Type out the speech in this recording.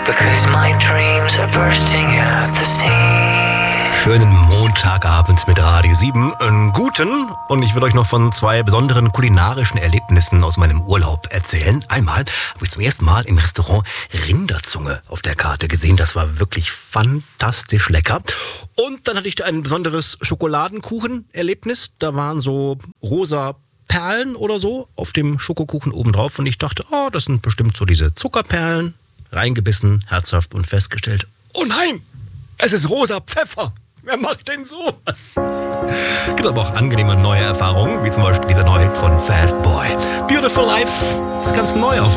because my dreams are bursting at the seams. Schönen Montagabend mit Radio 7. Einen guten. Und ich will euch noch von 2 besonderen kulinarischen Erlebnissen aus meinem Urlaub erzählen. Einmal habe ich zum ersten Mal im Restaurant Rinderzunge auf der Karte gesehen. Das war wirklich fantastisch lecker. Und dann hatte ich da ein besonderes Schokoladenkuchenerlebnis. Da waren so rosa Perlen oder so auf dem Schokokuchen obendrauf. Und ich dachte, oh, das sind bestimmt so diese Zuckerperlen. Reingebissen, herzhaft und festgestellt, oh nein, es ist rosa Pfeffer. Wer macht denn sowas? Gibt aber auch angenehme neue Erfahrungen, wie zum Beispiel dieser neue Hit von Fast Boy. Beautiful Life ist ganz neu auf